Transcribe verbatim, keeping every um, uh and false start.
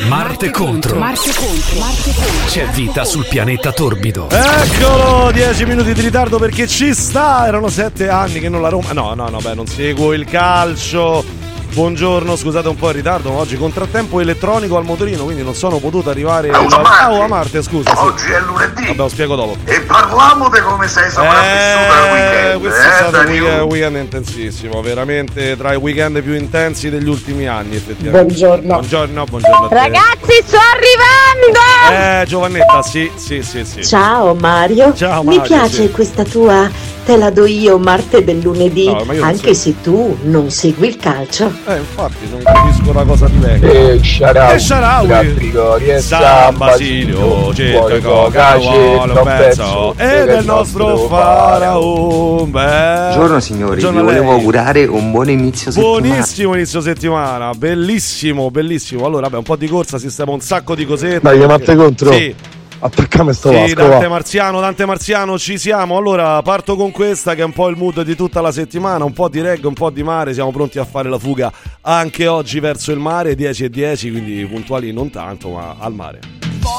Marte contro. Marte contro. Marte contro. C'è vita sul pianeta torbido. Eccolo, dieci minuti di ritardo perché ci sta. Erano sette anni che non la Roma. No, no, no, beh, non seguo il calcio. Buongiorno, scusate un po' in ritardo, ma oggi contrattempo elettronico al motorino, quindi non sono potuto arrivare. Oh, la... Marte. oh, a Marte, scusa. Sì. Oggi è lunedì. Vabbè, lo spiego dopo. E parliamo di come sei sopravvissuto al Eh, weekend. questo eh, è stato un Daniel? weekend, weekend intensissimo, veramente tra i weekend più intensi degli ultimi anni, effettivamente. Buongiorno. Buongiorno, buongiorno a te. Ragazzi, sto arrivando! Eh, Giovannetta, sì, sì, sì, sì. Ciao Mario. Ciao, Mi Mario, piace sì. questa tua te la do io Marte del lunedì, No, ma io non anche so. se tu non segui il calcio. Eh, infatti, non capisco una cosa di vecchio. E Sharawi, E Sharawi. Grigori e San Basilio, cerca Coca-Cola, un pezzo e del nostro faraone. Buongiorno signori, vi volevo augurare un buon inizio settimana. Buonissimo inizio settimana, bellissimo, bellissimo. Allora, vabbè, un po' di corsa, sistema un sacco di cosette. Dai, Marte contro. Sì. Attaccami sto Sì, Vasco, Dante va. Marziano, Dante Marziano, ci siamo. Allora parto con questa che è un po' il mood di tutta la settimana, un po' di reggae, un po' di mare. Siamo pronti a fare la fuga anche oggi verso il mare, dieci e dieci, quindi puntuali non tanto, ma al mare.